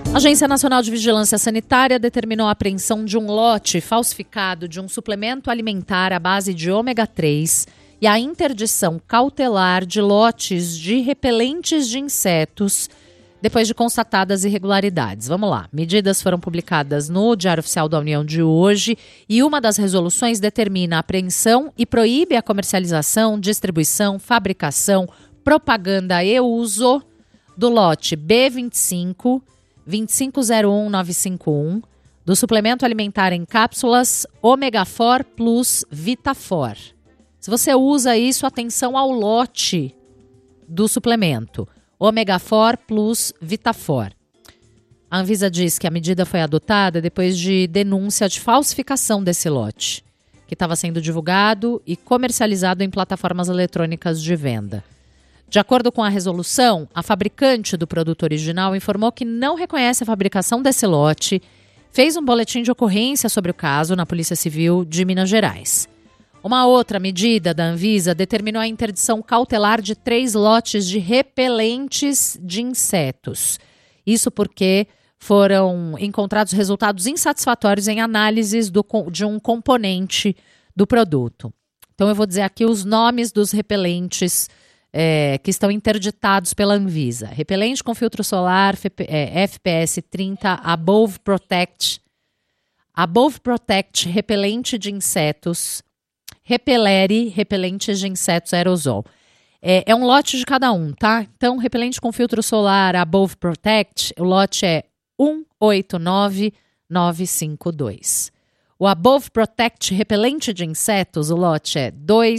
A Agência Nacional de Vigilância Sanitária determinou a apreensão de um lote falsificado de um suplemento alimentar à base de ômega 3 e a interdição cautelar de lotes de repelentes de insetos depois de constatadas irregularidades. Vamos lá. Medidas foram publicadas no Diário Oficial da União de hoje e uma das resoluções determina a apreensão e proíbe a comercialização, distribuição, fabricação, propaganda e uso do lote B25 2501951 do suplemento alimentar em cápsulas Omegafor Plus Vitafor. Se você usa isso, atenção ao lote do suplemento Omegafor Plus Vitafor. A Anvisa diz que a medida foi adotada depois de denúncia de falsificação desse lote, que estava sendo divulgado e comercializado em plataformas eletrônicas de venda. De acordo com a resolução, a fabricante do produto original informou que não reconhece a fabricação desse lote, fez um boletim de ocorrência sobre o caso na Polícia Civil de Minas Gerais. Uma outra medida da Anvisa determinou a interdição cautelar de 3 lotes de repelentes de insetos. Isso porque foram encontrados resultados insatisfatórios em análises de um componente do produto. Então eu vou dizer aqui os nomes dos repelentes que estão interditados pela Anvisa. Repelente com filtro solar FPS 30 Above Protect, repelente de insetos, Repelere, repelentes de insetos aerosol. É um lote de cada um, tá? Então, repelente com filtro solar Above Protect, o lote é 189952. O Above Protect repelente de insetos, o lote é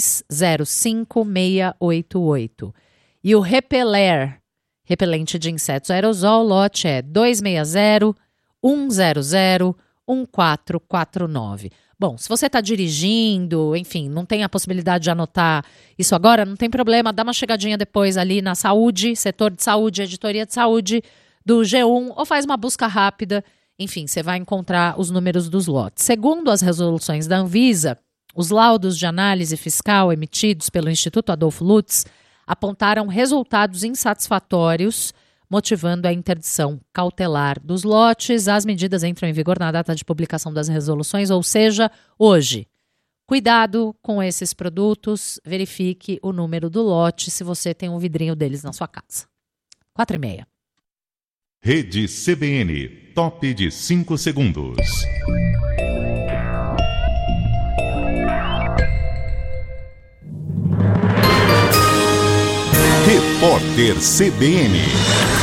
205688. E o Repeler, repelente de insetos aerosol, o lote é 260-100-1449. Bom, se você está dirigindo, enfim, não tem a possibilidade de anotar isso agora, não tem problema, dá uma chegadinha depois ali na saúde, setor de saúde, editoria de saúde do G1, ou faz uma busca rápida. Enfim, você vai encontrar os números dos lotes. Segundo as resoluções da Anvisa, os laudos de análise fiscal emitidos pelo Instituto Adolfo Lutz apontaram resultados insatisfatórios, motivando a interdição cautelar dos lotes. As medidas entram em vigor na data de publicação das resoluções, ou seja, hoje. Cuidado com esses produtos, verifique o número do lote se você tem um vidrinho deles na sua casa. 4h30. Rede CBN, top de 5 segundos. Repórter CBN.